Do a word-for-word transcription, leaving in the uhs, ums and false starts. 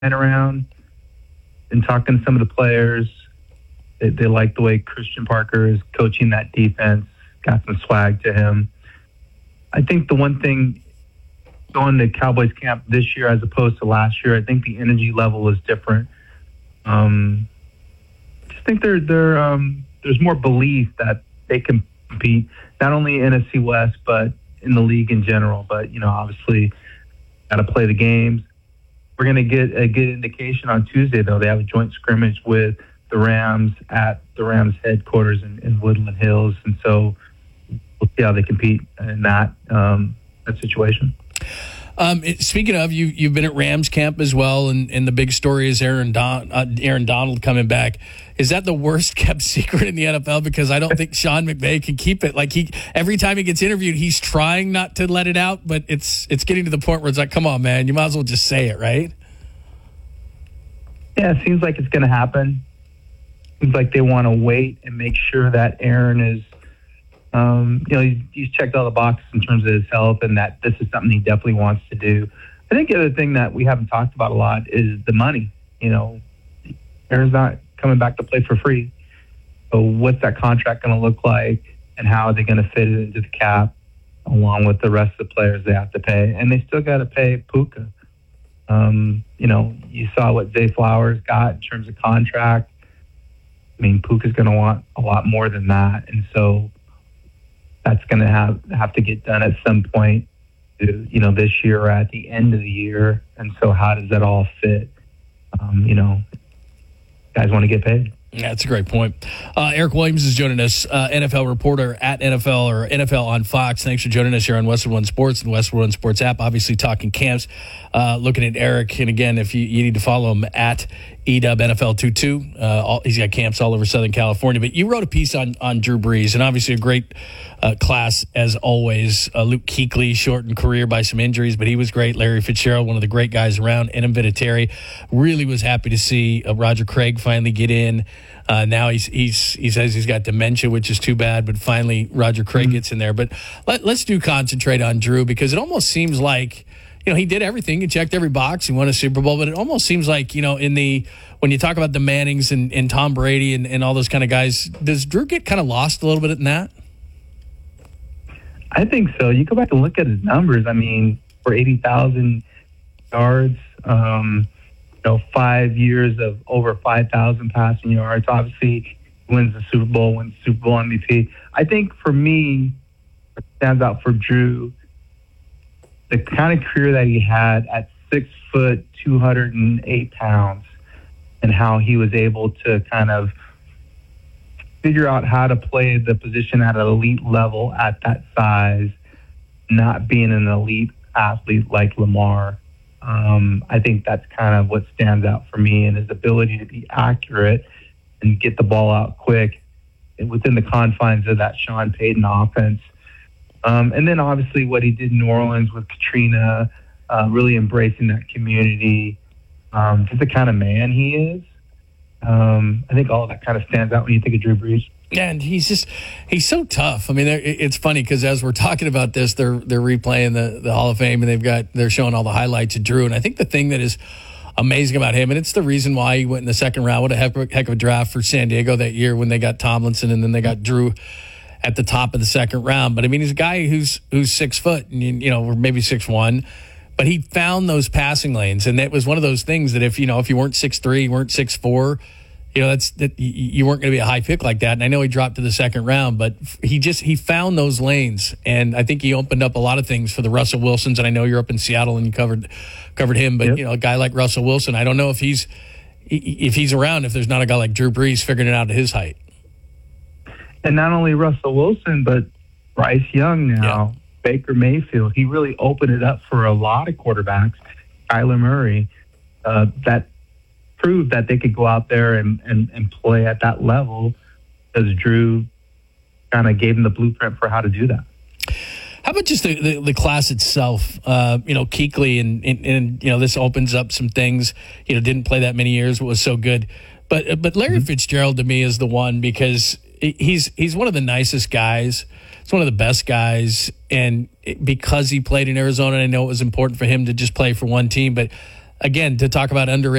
and around and talking to some of the players. They, they like the way Christian Parker is coaching that defense, got some swag to him. I think the one thing going to Cowboys camp this year as opposed to last year, I think the energy level is different. Um, I just think there, there, um, there's more belief that they can compete, not only N F C West, but in the league in general. But, you know, obviously got to play the games. We're going to get a good indication on Tuesday, though. They have a joint scrimmage with the Rams at the Rams headquarters in, in Woodland Hills. And so we'll see how they compete in that, um, that situation. Um, it, speaking of, you, you've been at Rams camp as well, and, and the big story is Aaron Don, uh, Aaron Donald coming back. Is that the worst kept secret in the N F L? Because I don't think Sean McVay can keep it. Like he, every time he gets interviewed, he's trying not to let it out, but it's it's getting to the point where it's like, come on, man, you might as well just say it, right? Yeah, it seems like it's going to happen. Seems like they want to wait and make sure that Aaron is, um, you know, he's, he's checked all the boxes in terms of his health and that this is something he definitely wants to do. I think the other thing that we haven't talked about a lot is the money. You know, Aaron's not coming back to play for free. So what's that contract going to look like, and how are they going to fit it into the cap along with the rest of the players they have to pay? And they still got to pay Puka. Um, you know, you saw what Zay Flowers got in terms of contract. I mean, Puka's going to want a lot more than that. And so that's going to have, have to get done at some point, you know, this year or at the end of the year. And so how does that all fit? Um, you know, guys want to get paid. Yeah, that's a great point. Uh, Eric Williams is joining us, uh, N F L reporter at N F L or N F L on Fox. Thanks for joining us here on Westwood One Sports and the Westwood One Sports app. Obviously talking camps, uh, looking at Eric. And again, if you, you need to follow him at E W N F L twenty-two. Uh, all, he's got camps all over Southern California. But you wrote a piece on, on Drew Brees, and obviously a great uh, class as always. Uh, Luke Kuechly, shortened career by some injuries, but he was great. Larry Fitzgerald, one of the great guys around. Adam Vinatieri. Really was happy to see uh, Roger Craig finally get in. Uh, now he's he's he says he's got dementia, which is too bad, but finally Roger Craig mm-hmm. gets in there. But let, let's do concentrate on Drew, because it almost seems like, you know, he did everything. He checked every box. He won a Super Bowl, but it almost seems like, you know, in the when you talk about the Mannings and, and Tom Brady and, and all those kind of guys, does Drew get kind of lost a little bit in that? I think so. You go back and look at his numbers. I mean, for eighty thousand yards, um, you know, five years of over five thousand passing yards. Obviously, he wins the Super Bowl, wins the Super Bowl M V P. I think for me, what stands out for Drew, the kind of career that he had at six foot, two hundred eight pounds, and how he was able to kind of figure out how to play the position at an elite level at that size, not being an elite athlete like Lamar. Um, I think that's kind of what stands out for me, and his ability to be accurate and get the ball out quick within the confines of that Sean Payton offense. Um, and then obviously what he did in New Orleans with Katrina, uh, really embracing that community, um, just the kind of man he is. Um, I think all of that kind of stands out when you think of Drew Brees. Yeah, and he's just, he's so tough. I mean, it's funny because as we're talking about this, they're they're replaying the, the Hall of Fame, and they've got, they're showing all the highlights of Drew. And I think the thing that is amazing about him, and it's the reason why he went in the second round, what a heck, heck of a draft for San Diego that year when they got Tomlinson, and then they got Drew at the top of the second round. But I mean, he's a guy who's who's six foot, and you know, or maybe six one. But he found those passing lanes, and it was one of those things that if you know if you weren't six three, you weren't six four, you know that's that you weren't going to be a high pick like that. And I know he dropped to the second round, but he just he found those lanes, and I think he opened up a lot of things for the Russell Wilsons. And I know you're up in Seattle and you covered covered him, but yep. you know a guy like Russell Wilson, I don't know if he's if he's around if there's not a guy like Drew Brees figuring it out at his height. And not only Russell Wilson, but Bryce Young now. Yeah. Baker Mayfield, he really opened it up for a lot of quarterbacks. Kyler Murray, uh, that proved that they could go out there and, and, and play at that level, because Drew kind of gave them the blueprint for how to do that. How about just the, the, the class itself? Uh, you know, Kuechly, and, and, and, you know, this opens up some things. You know, didn't play that many years, but was so good. But but Larry mm-hmm. Fitzgerald, to me, is the one, because he's he's one of the nicest guys. He's one of the best guys, and because he played in Arizona, I know it was important for him to just play for one team. But again, to talk about underrated